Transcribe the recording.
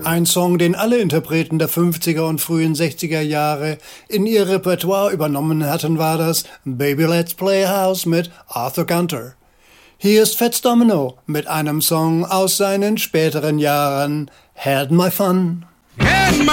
Ein Song, den alle Interpreten der 50er und frühen 60er Jahre in ihr Repertoire übernommen hatten, war das Baby Let's Play House mit Arthur Gunter. Hier ist Fats Domino mit einem Song aus seinen späteren Jahren, Had My Fun.